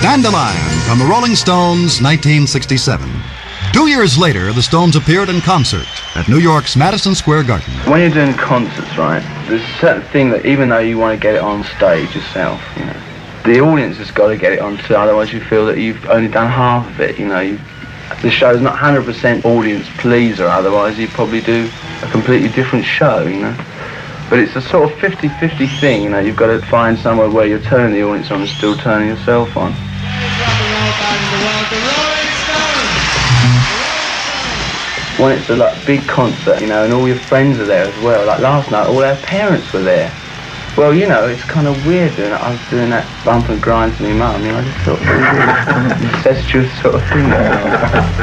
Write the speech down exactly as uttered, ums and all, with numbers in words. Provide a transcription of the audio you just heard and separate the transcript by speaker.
Speaker 1: Dandelion from the Rolling Stones, nineteen sixty-seven. Two years later, the Stones appeared in concert at New York's Madison Square Garden.
Speaker 2: When you're doing concerts, right, there's a certain thing that even though you want to get it on stage yourself, you know, the audience has got to get it on too, otherwise you feel that you've only done half of it, you know. You, the show's not one hundred percent audience pleaser, otherwise you'd probably do a completely different show, you know. But it's a sort of fifty fifty thing, you know, you've got to find somewhere where you're turning the audience on and still turning yourself on. When it's a like, big concert, you know, and all your friends are there as well, like last night all our parents were there. Well, you know, it's kind of weird doing it. I was doing that bump and grind to my mum, you know, I just thought it was an incestuous sort of thing.